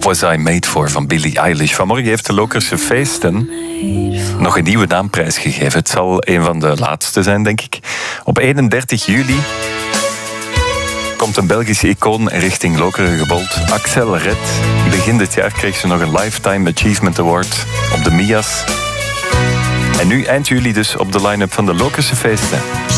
Was I Made For van Billie Eilish. Vanmorgen heeft de Lokerse Feesten nog een nieuwe naamprijs gegeven. Het zal een van de laatste zijn, denk ik. Op 31 juli komt een Belgische icoon richting Lokeren gebold. Axel Red. Begin dit jaar kreeg ze nog een Lifetime Achievement Award op de MIA's. En nu eind juli dus op de line-up van de Lokerse Feesten.